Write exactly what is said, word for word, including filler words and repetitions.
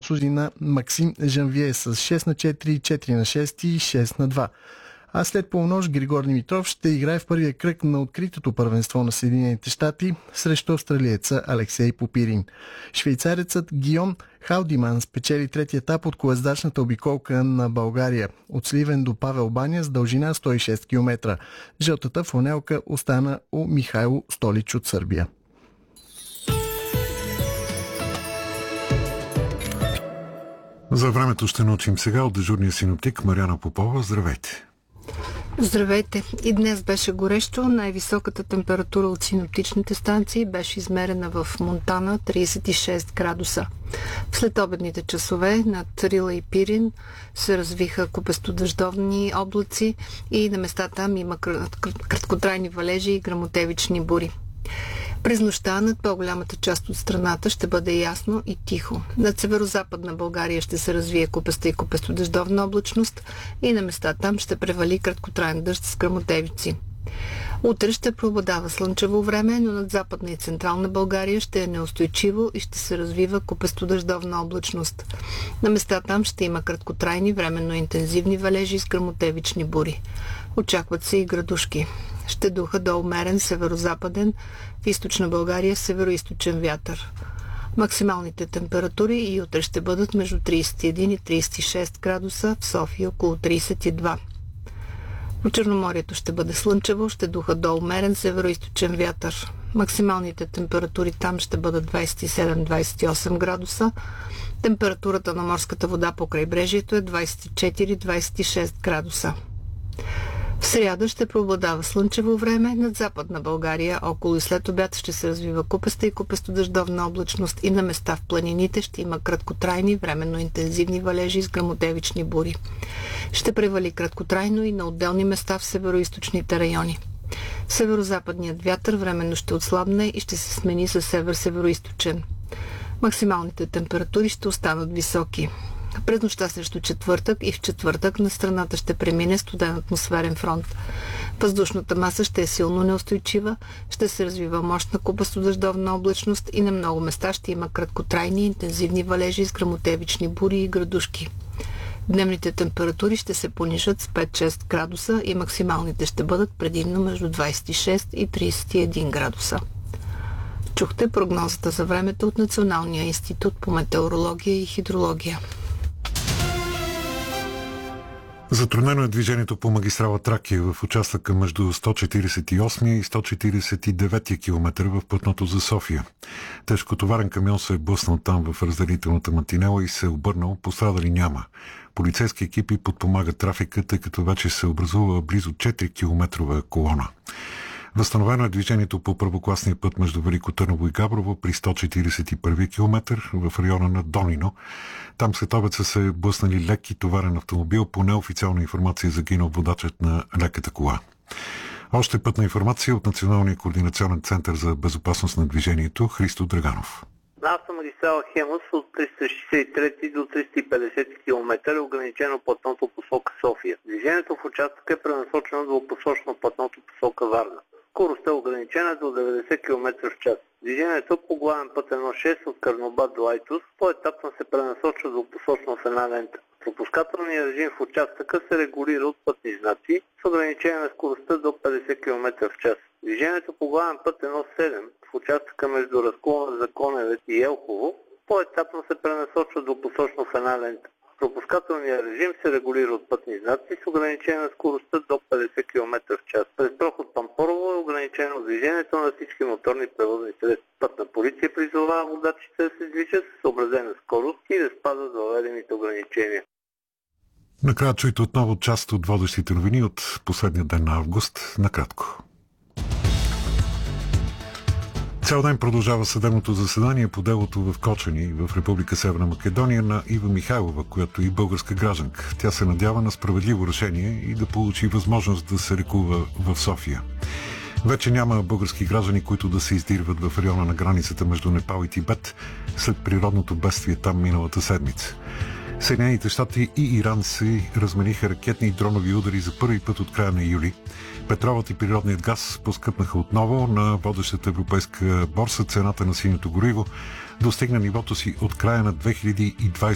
французи на Максим Жанвие с шест на четири, четири на шест и шест на два. А след полунощ Григор Димитров ще играе в първия кръг на откритото първенство на Съединените щати срещу австралиеца Алексей Попирин. Швейцарецът Гийом Халдиман спечели третия етап от колездачната обиколка на България от Сливен до Павел баня с дължина сто и шест километра. Жълтата фланелка остана у Михайло Столич от Сърбия. За времето ще научим сега от дежурния синоптик Мариана Попова. Здравейте! Здравейте! И днес беше горещо. Най-високата температура от синоптичните станции беше измерена в Монтана тридесет и шест градуса. В следобедните часове над Рила и Пирин се развиха купестодъждовни облаци и на места там има краткотрайни валежи и гръмотевични бури. През нощта над по-голямата част от страната ще бъде ясно и тихо. Над северо-западна България ще се развие купеста и купестодъждовна облачност и на места там ще превали краткотраен дъжд с гръмотевици. Утре ще преобладава слънчево време, но над западна и централна България ще е неустойчиво и ще се развива купестодъждовна облачност. На места там ще има краткотрайни, временно интензивни валежи с гръмотевични бури. Очакват се и градушки. Ще духа до умерен северо-западен, в източна България северо-источен вятър. Максималните температури и утре ще бъдат между тридесет и един и тридесет и шест градуса, в София около тридесет и два. По Черноморието ще бъде слънчево, ще духа до умерен северо-источен вятър. Максималните температури там ще бъдат двадесет и седем до двадесет и осем градуса. Температурата на морската вода по крайбрежието е двадесет и четири до двадесет и шест градуса. В сряда ще преобладава слънчево време, над западна България около и след обяд ще се развива купеста и купестодъждовна облачност и на места в планините ще има краткотрайни, временно интензивни валежи с гръмотевични бури. Ще превали краткотрайно и на отделни места в североизточните райони. Северо-западният вятър временно ще отслабне и ще се смени със север-североизточен. Максималните температури ще останат високи. През нощта срещу четвъртък и в четвъртък на страната ще премине студен атмосферен фронт. Въздушната маса ще е силно неустойчива, ще се развива мощна купестодъждовна облачност и на много места ще има краткотрайни интензивни валежи с гръмотевични бури и градушки. Дневните температури ще се понижат с пет до шест градуса и максималните ще бъдат предимно между двадесет и шест и тридесет и един градуса. Чухте прогнозата за времето от Националния институт по метеорология и хидрология. Затруднено е движението по магистрала Тракия в участъка между сто четиридесет и осми и сто четиридесет и девети километър в пътното за София. Тежкотоварен камион се е блъснал там в разделителната мантинела и се е обърнал, пострадали няма. Полицейски екипи подпомагат трафика, тъй като вече се образува близо четири километрова колона. Възстановено е движението по първокласния път между Велико Търново и Габрово при сто четиридесет и първи километър в района на Донино. Там след обед са се блъснали леки товарен автомобил. По неофициална информация загинал водачът на леката кола. Още пътна информация от Националния координационен център за безопасност на движението. Христо Драганов. На автомагистрала Хемус от триста шестдесет и трети до триста и петдесети километър е ограничено платното посока София. Движението в участъка е пренасочено двупосочно платното посока Варна. Скоростта е ограничена до деветдесет километра в час. Движението по главен път едно шест от Карнобат до Айтос по-етапно се пренасочва двупосочно в една лента. Пропускателният режим в участъка се регулира от пътни знаци с ограничение на скоростта до петдесет километра в час. Движението по главен път едно седем в участъка между разклона за Коневец и Елхово по-етапно се пренасочва двупосочно в една лента. Пропускателният режим се регулира от пътни знаци с ограничение на скоростта до петдесет километра в час. През проход Пампорово е ограничено движението на всички моторни превозни средства. Пътна полиция призовава водачите да се движат с съобразена скорост и да спазват въведените ограничения. Накрая чуйте отново част от водещите новини от последния ден на август. Накратко. Цял ден продължава съдебното заседание по делото в Кочани, в Република Северна Македония, на Ива Михайлова, която е българска гражданка. Тя се надява на справедливо решение и да получи възможност да се лекува в София. Вече няма български граждани, които да се издирват в района на границата между Непал и Тибет след природното бедствие там миналата седмица. Съединените щати и Иран се размениха ракетни и дронови удари за първи път от края на юли. Петролът и природният газ поскъпнаха отново. На водещата европейска борса цената на синьото гориво достигна нивото си от края на две хиляди и двадесета